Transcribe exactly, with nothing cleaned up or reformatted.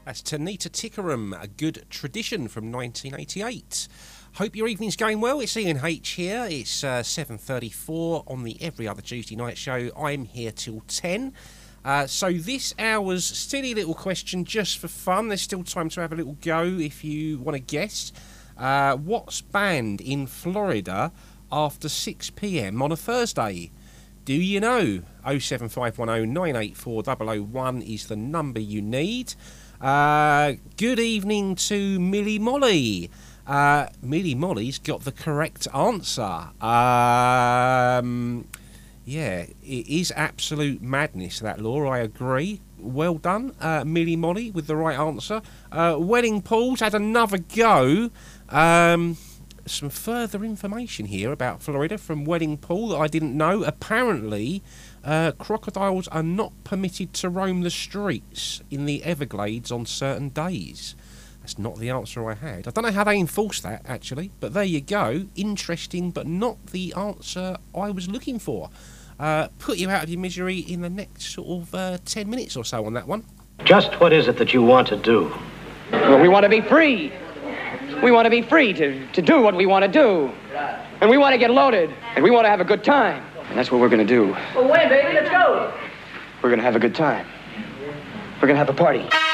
That's Tanita Tikaram, a good tradition from nineteen eighty-eight. Hope your evening's going well. It's Ian H here. It's uh, seven thirty-four on the Every Other Tuesday Night Show. I'm here till ten. Uh, so this hour's silly little question just for fun. There's still time to have a little go if you want to guess. Uh, what's banned in Florida after six p m on a Thursday? Do you know? oh seven five one oh nine eight four oh oh one is the number you need. Uh, good evening to Millie Molly. Uh, Millie Molly's got the correct answer. Um, yeah, it is absolute madness, that law, I agree. Well done, uh, Millie Molly, with the right answer. Uh, Wedding Paul's had another go. Um, some further information here about Florida from Wedding Paul that I didn't know. Apparently, uh, crocodiles are not permitted to roam the streets in the Everglades on certain days. That's not the answer I had. I don't know how they enforce that, actually, but there you go. Interesting, but not the answer I was looking for. Uh, put you out of your misery in the next sort of uh, ten minutes or so on that one. Just what is it that you want to do? Well, we want to be free. We want to be free to, to do what we want to do. And we want to get loaded. And we want to have a good time. And that's what we're going to do. Well, wait, baby, let's go. We're going to have a good time. We're going to have a party.